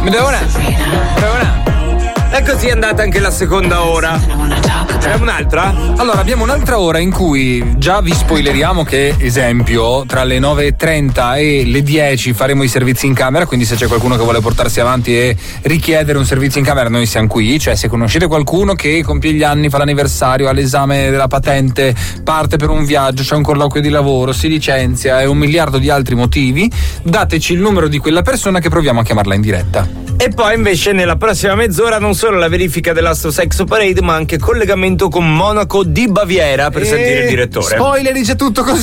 E così è andata anche la seconda ora. C'è un'altra? Allora, abbiamo un'altra ora in cui già vi spoileriamo che, esempio, tra le 9:30 e le 10 faremo i servizi in camera, quindi se c'è qualcuno che vuole portarsi avanti e richiedere un servizio in camera, noi siamo qui. Cioè, se conoscete qualcuno che compie gli anni, fa l'anniversario, ha l'esame della patente, parte per un viaggio, c'è un colloquio di lavoro, si licenzia e 1 miliardo di altri motivi, dateci il numero di quella persona che proviamo a chiamarla in diretta. E poi invece nella prossima mezz'ora non solo la verifica dell'Astro Sex Parade, ma anche collegamento con Monaco di Baviera per sentire il direttore. Spoiler, dice tutto così.